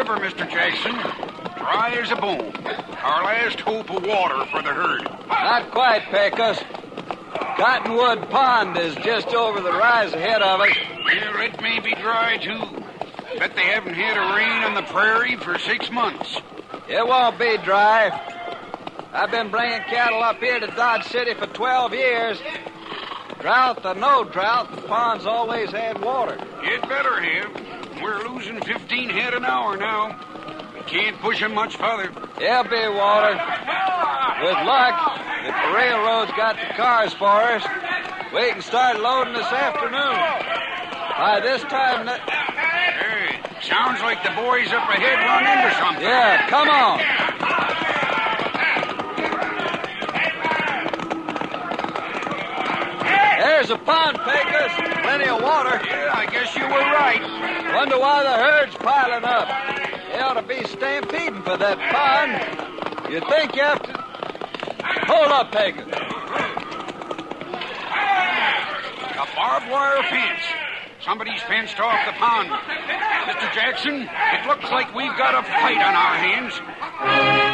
river, Mr. Jackson. Dry as a bone. Our last hope of water for the herd. Not quite, Pecos. Cottonwood Pond is just over the rise ahead of us. Well, it may be dry, too. Bet they haven't had a rain on the prairie for 6 months. It won't be dry. I've been bringing cattle up here to Dodge City for 12 years. Drought or no drought, the pond's always had water. It better have. We're losing 15 head an hour now. We can't push them much further. There'll be water. With luck, if the railroad's got the cars for us, we can start loading this afternoon. By this time... Hey, sounds like the boys up ahead run into something. Yeah, come on. There's a pond, Pecos. Plenty of water. Yeah, I guess you were right. Wonder why the herd's piling up. They ought to be stampeding for that pond. You think you have to... Hold up, Pecos. A barbed wire fence. Somebody's fenced off the pond. Mr. Jackson, it looks like we've got a fight on our hands.